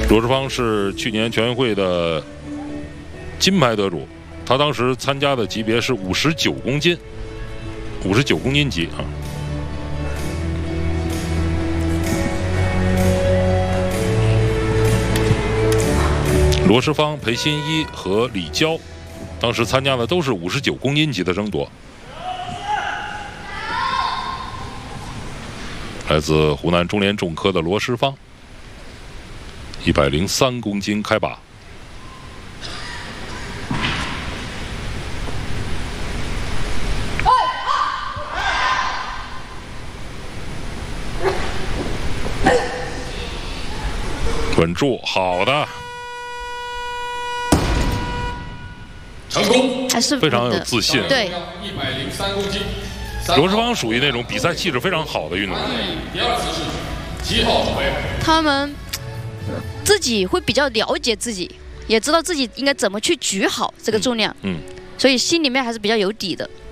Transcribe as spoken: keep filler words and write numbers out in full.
罗世芳是去年全运会的金牌得主，他当时参加的级别是五十九公斤，五十九公斤级啊。罗世芳、裴新一和李娇，当时参加的都是五十九公斤级的争夺。来自湖南中联重科的罗世芳，一百零三公斤开靶。稳住，好的， 成功， 还是非常有自信。 对， 一百零三公斤。 罗世芳属于那种比赛气质非常好的运动员。 第二次试举，七号准备。 他们自己会比较了解自己，也知道自己应该怎么去举好这个重量， 嗯， 所以心里面还是比较有底的。